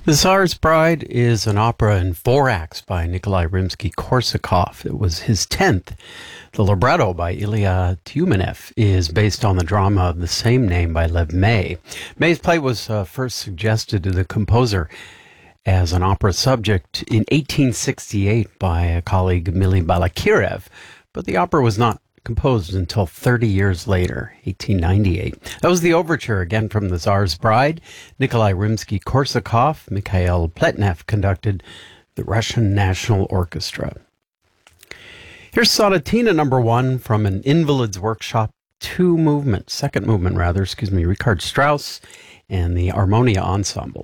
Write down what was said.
The Tsar's Bride is an opera in four acts by Nikolai Rimsky-Korsakov. It was his 10th. The libretto by Ilya Tyumenev is based on the drama of the same name by Lev May. May's play was first suggested to the composer as an opera subject in 1868 by a colleague, Mily Balakirev, but the opera was not composed until 30 years later, 1898. That was the overture, again from The Tsar's Bride. Nikolai Rimsky-Korsakov, Mikhail Pletnev conducted the Russian National Orchestra. Here's Sonatina number 1 from an Invalids Workshop second movement, Richard Strauss and the Harmonia Ensemble.